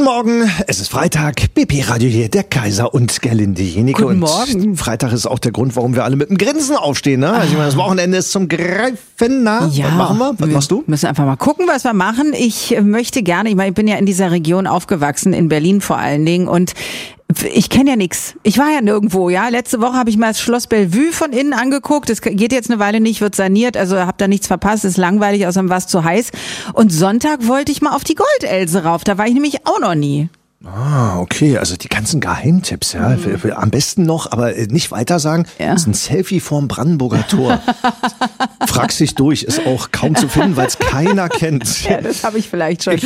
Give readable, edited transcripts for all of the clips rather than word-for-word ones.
Morgen, es ist Freitag, BP Radio hier, der Kaiser und Gerlinde Jenike. Guten Morgen. Und Freitag ist auch der Grund, warum wir alle mit dem Grinsen aufstehen. Ne? Also ich meine, das Wochenende ist zum Greifen nah. Ja, was machen wir? Was machst du? Wir müssen einfach mal gucken, was wir machen. Ich möchte gerne, ich bin ja in dieser Region aufgewachsen, in Berlin vor allen Dingen, und ich kenne ja nichts. Ich war ja nirgendwo, ja. Letzte Woche habe ich mal das Schloss Bellevue von innen angeguckt. Das geht jetzt eine Weile nicht, wird saniert, also habe da nichts verpasst, ist langweilig, außerdem war es zu heiß. Und Sonntag wollte ich mal auf die Goldelse rauf, da war ich nämlich auch noch nie. Ah, okay, also die ganzen Geheimtipps, ja. Am besten noch, aber nicht weiter sagen, Ja. das ist ein Selfie vorm Brandenburger Tor. Fragst dich durch, ist auch kaum zu finden, weil es keiner kennt. Ja, das habe ich vielleicht schon.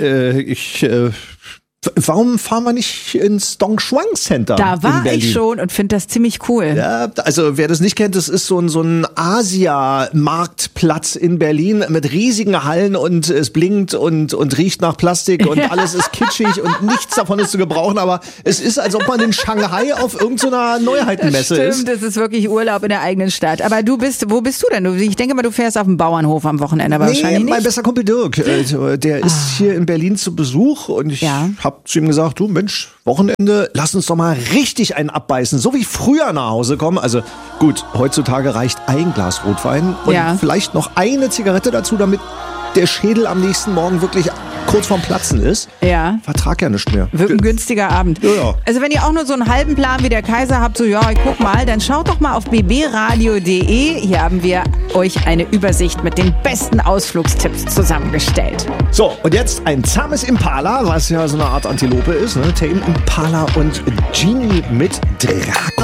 Warum fahren wir nicht ins Dongchuan Center Da in war Berlin? ich schon und finde das ziemlich cool. Ja, also wer das nicht kennt, das ist so ein Asia-Marktplatz in Berlin mit riesigen Hallen und es blinkt und riecht nach Plastik und alles ist kitschig und nichts davon ist zu gebrauchen, aber es ist, als ob man in Shanghai auf irgendeiner Neuheitenmesse ist. Stimmt, das ist wirklich Urlaub in der eigenen Stadt. Aber wo bist du denn? Ich denke mal, du fährst auf dem Bauernhof am Wochenende, aber wahrscheinlich nicht. Mein bester Kumpel Dirk, der ist hier in Berlin zu Besuch und ich habe zu ihm gesagt, du Mensch, Wochenende, lass uns doch mal richtig einen abbeißen, so wie früher nach Hause kommen. Also gut, heutzutage reicht ein Glas Rotwein und vielleicht noch eine Zigarette dazu, damit der Schädel am nächsten Morgen wirklich kurz vorm Platzen ist. Ja. Vertrag ja nicht mehr. Wird ein günstiger Abend. Ja. Also wenn ihr auch nur so einen halben Plan wie der Kaiser habt, so ich guck mal, dann schaut doch mal auf bbradio.de. Hier haben wir euch eine Übersicht mit den besten Ausflugstipps zusammengestellt. So, und jetzt ein zahmes Impala, was ja so eine Art Antilope ist, ne? Tame Impala und Genie mit Draco.